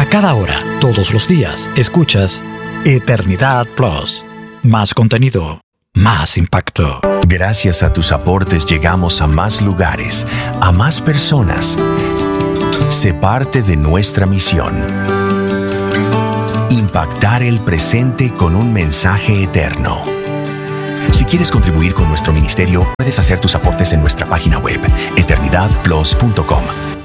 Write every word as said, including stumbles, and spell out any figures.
A cada hora, todos los días, escuchas Eternidad Plus. Más contenido, más impacto. Gracias a tus aportes llegamos a más lugares, a más personas. Sé parte de nuestra misión. Impactar el presente con un mensaje eterno. Si quieres contribuir con nuestro ministerio, puedes hacer tus aportes en nuestra página web, eternidad plus punto com.